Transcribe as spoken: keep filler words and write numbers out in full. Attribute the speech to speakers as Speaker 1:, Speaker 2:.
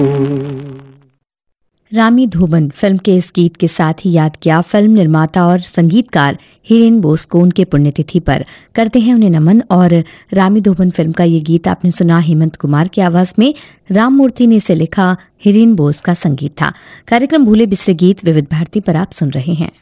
Speaker 1: Rami धोबन film के इस गीत के साथ ही याद किया फिल्म निर्माता और संगीतकार हिरेन बोस को उनके पुण्यतिथि पर करते हैं उन्हें नमन। और रामी धोबन फिल्म का ये गीत आपने सुना हेमंत कुमार की आवाज में, राम मूर्ति ने इसे लिखा, हिरेन बोस का संगीत था। कार्यक्रम भूले बिसरे गीत विविध भारती पर आप सुन रहे हैं।